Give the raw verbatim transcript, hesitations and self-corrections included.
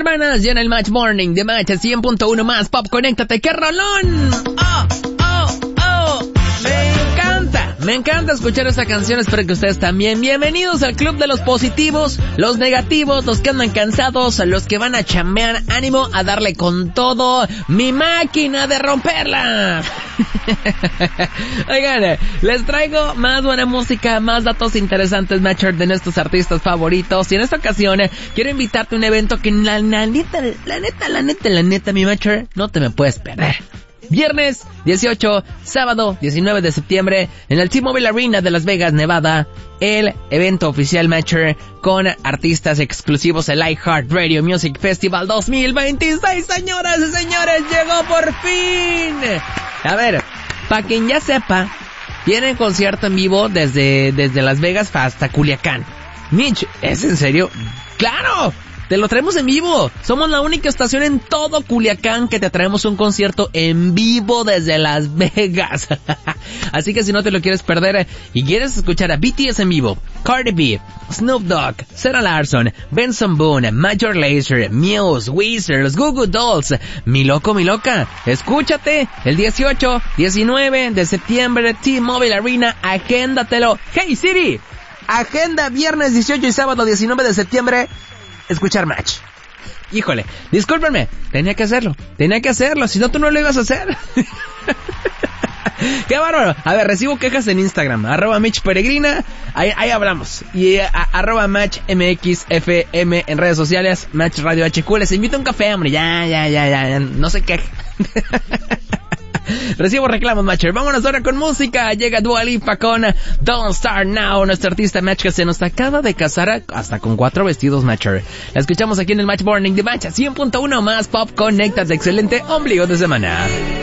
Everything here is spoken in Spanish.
hermanas, ya en el Match Morning de Match cien punto uno más Pop, conéctate, ¡qué rolón! ¡Oh, oh, oh! Me encanta, me encanta escuchar esta canción, espero que ustedes también. Bienvenidos al club de los positivos, los negativos, los que andan cansados, los que van a chambear, ánimo a darle con todo, mi máquina de romperla. Oigan, les traigo más buena música, más datos interesantes, Matcher, de nuestros artistas favoritos. Y en esta ocasión quiero invitarte a un evento que la, la neta, la neta, la neta, la neta, mi Matcher, no te me puedes perder. Viernes dieciocho, sábado diecinueve de septiembre, en el T-Mobile Arena de Las Vegas, Nevada, el evento oficial Matcher con artistas exclusivos, el iHeartRadio Music Festival dos mil veintiséis, señoras y señores, llegó por fin. A ver, para quien ya sepa, tienen concierto en vivo desde, desde Las Vegas hasta Culiacán. Mitch, ¿es en serio? ¡Claro! Te lo traemos en vivo. Somos la única estación en todo Culiacán que te traemos un concierto en vivo desde Las Vegas. Así que si no te lo quieres perder y quieres escuchar a B T S en vivo, Cardi B, Snoop Dogg, Sarah Larson, Benson Boone, Major Lazer, Muse, Weezer, los Goo Goo Dolls, mi loco, mi loca, escúchate el dieciocho, diecinueve de septiembre, T-Mobile Arena, agéndatelo. Hey Siri, agenda viernes dieciocho y sábado diecinueve de septiembre. Escuchar Match. Híjole, discúlpenme, tenía que hacerlo, tenía que hacerlo, si no tú no lo ibas a hacer. ¡Qué bárbaro! A ver, recibo quejas en Instagram, arroba Mitch Peregrina, ahí, ahí hablamos. Y a, arroba Match M X F M en redes sociales, Match Radio H Q. Les invito a un café, hombre, ya, ya, ya, ya, ya no se quejen. Recibo reclamos, Matcher. Vámonos ahora con música. Llega Dua Lipa con Don't Start Now, nuestro artista Match que se nos acaba de casar hasta con cuatro vestidos, Matcher. La escuchamos aquí en el Match Morning de Match cien punto uno más Pop, conéctate, excelente ombligo de semana.